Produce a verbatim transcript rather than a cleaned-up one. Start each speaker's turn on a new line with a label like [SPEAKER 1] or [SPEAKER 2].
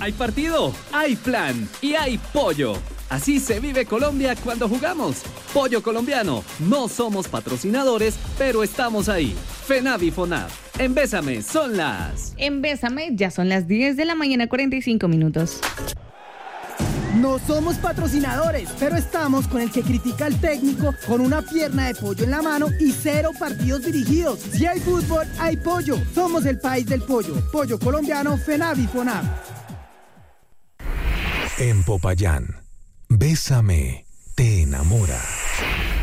[SPEAKER 1] hay partido, hay plan y hay pollo. Así se vive Colombia cuando jugamos. Pollo colombiano. No somos patrocinadores, pero estamos ahí. FENAVI FONAV. En Bésame son las...
[SPEAKER 2] En Bésame ya son las diez de la mañana, cuarenta y cinco minutos.
[SPEAKER 3] No somos patrocinadores, pero estamos con el que critica al técnico con una pierna de pollo en la mano y cero partidos dirigidos. Si hay fútbol, hay pollo. Somos el país del pollo. Pollo colombiano, FENAVI FONAV.
[SPEAKER 4] En Popayán, Bésame te enamora.